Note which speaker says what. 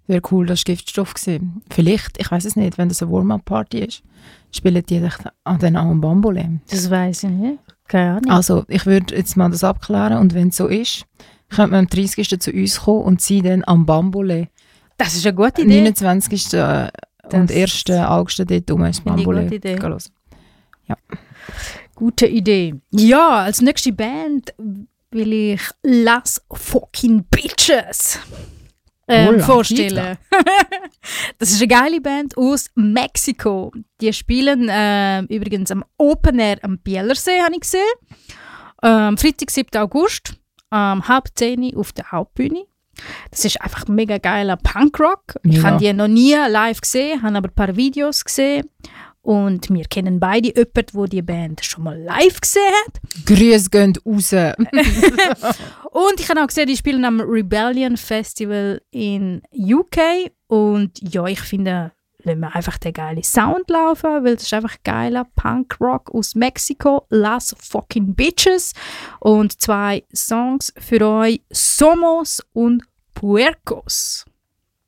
Speaker 1: Wäre cool, das war Giftstoff gewesen. Vielleicht, ich weiß es nicht, wenn das eine Warm-Up-Party ist, spielen die an den Armen Bambole.
Speaker 2: Das weiss ich nicht. Keine Ahnung.
Speaker 1: Also, ich würde jetzt mal das abklären und wenn es so ist, könnte man am 30. zu uns kommen und sie dann am Bambole.
Speaker 2: Das ist eine gute Idee.
Speaker 1: 29. und 1. August dort rum ist Bambole.
Speaker 2: Gute Idee.
Speaker 1: Los. Ja.
Speaker 2: Gute Idee. Ja, als nächste Band will ich Las Fucking Bitches vorstellen. Das ist eine geile Band aus Mexiko. Die spielen übrigens am Open Air am Bielersee, habe ich gesehen. Freitag, 7. August, 9:30 auf der Hauptbühne. Das ist einfach mega geiler Punkrock. Ich habe die noch nie live gesehen, habe aber ein paar Videos gesehen. Und wir kennen beide jemanden, der die Band schon mal live gesehen hat.
Speaker 1: Grüße gehen raus.
Speaker 2: Und ich habe auch gesehen, die spielen am Rebellion Festival in UK. Und ja, ich finde, lassen wir einfach den geilen Sound laufen, weil das ist einfach geiler Punkrock aus Mexiko. Las Fucking Bitches. Und 2 Songs für euch, Somos und Puercos.